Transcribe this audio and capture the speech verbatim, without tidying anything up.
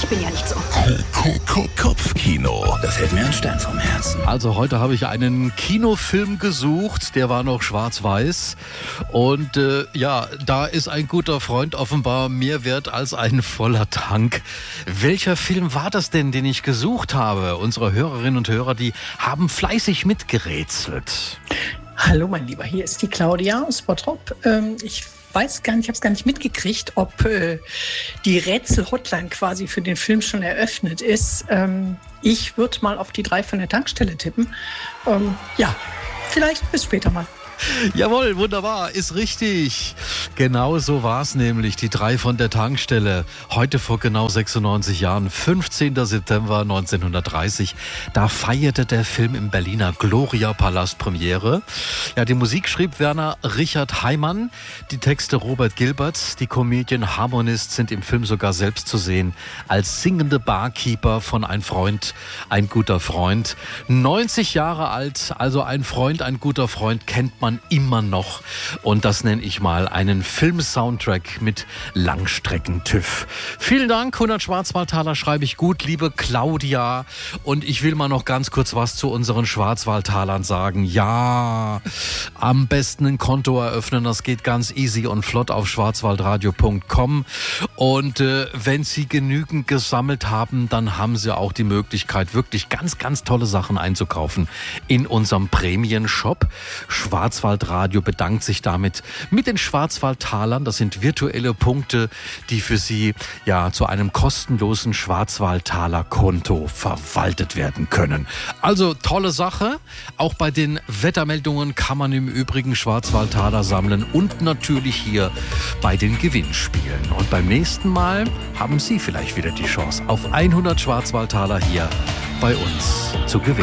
bin ja nicht so. Kopfkino. Da fällt mir ein Stein vom Herzen. Also heute habe ich einen Kinofilm gesucht, der war noch schwarz-weiß. Und äh, ja, da ist ein guter Freund offenbar mehr wert als ein voller Tank. Welcher Film war das denn, den ich gesucht habe? Unsere Hörerinnen und Hörer, die haben fleißig mitgerätselt. Hallo mein Lieber, hier ist die Claudia aus Bottrop. Ähm, ich weiß gar nicht, ich habe es gar nicht mitgekriegt, ob äh, die Rätsel-Hotline quasi für den Film schon eröffnet ist. Ähm, ich würde mal auf die drei von der Tankstelle tippen. Ähm, ja, vielleicht bis später mal. Jawohl, wunderbar, ist richtig. Genau so war es nämlich, die drei von der Tankstelle. Heute vor genau sechsundneunzig Jahren, fünfzehnten September neunzehnhundertdreißig, da feierte der Film im Berliner Gloria-Palast Premiere. Ja, die Musik schrieb Werner Richard Heimann, die Texte Robert Gilbert, die Comedian Harmonist sind im Film sogar selbst zu sehen, als singende Barkeeper von Ein Freund, ein guter Freund. neunzig Jahre alt, also ein Freund, ein guter Freund kennt man immer noch. Und das nenne ich mal einen Film-Soundtrack mit Langstrecken-TÜV. Vielen Dank, hundert Schwarzwaldtaler schreibe ich gut, liebe Claudia. Und ich will mal noch ganz kurz was zu unseren Schwarzwaldtalern sagen. Ja, am besten ein Konto eröffnen, das geht ganz easy und flott auf schwarzwaldradio punkt com. Und äh, wenn Sie genügend gesammelt haben, dann haben Sie auch die Möglichkeit, wirklich ganz, ganz tolle Sachen einzukaufen in unserem Prämien-Shop. Schwarzwaldradio bedankt sich damit mit den Schwarzwaldtalern. Das sind virtuelle Punkte, die für Sie ja zu einem kostenlosen Schwarzwaldtaler-Konto verwaltet werden können. Also tolle Sache. Auch bei den Wettermeldungen kann man im Übrigen Schwarzwaldtaler sammeln und natürlich hier bei den Gewinnspielen. Und beim nächsten Mal haben Sie vielleicht wieder die Chance, auf hundert Schwarzwaldtaler hier bei uns zu gewinnen.